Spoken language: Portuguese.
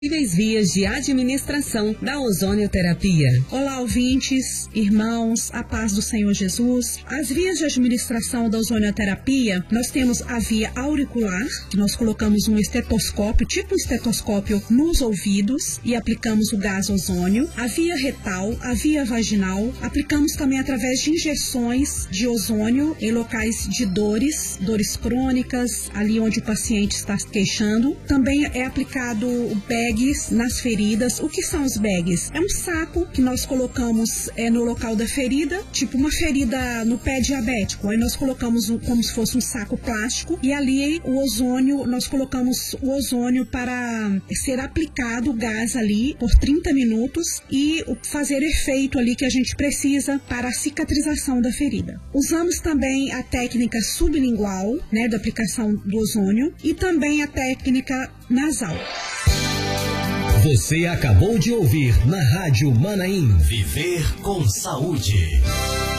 Vias de administração da ozonioterapia. Olá, ouvintes, irmãos, a paz do Senhor Jesus. As vias de administração da ozonioterapia, nós temos a via auricular, que nós colocamos um estetoscópio, tipo um estetoscópio, nos ouvidos e aplicamos o gás ozônio. A via retal, a via vaginal, aplicamos também através de injeções de ozônio em locais de dores crônicas, ali onde o paciente está queixando. Também é aplicado o bags nas feridas. O que são os bags? É um saco que nós colocamos no local da ferida, tipo uma ferida no pé diabético. Aí nós colocamos como se fosse um saco plástico e ali o ozônio, nós colocamos o ozônio para ser aplicado o gás ali por 30 minutos e fazer efeito ali que a gente precisa para a cicatrização da ferida. Usamos também a técnica sublingual, da aplicação do ozônio, e também a técnica nasal. Você acabou de ouvir na Rádio Manaim. Viver com saúde.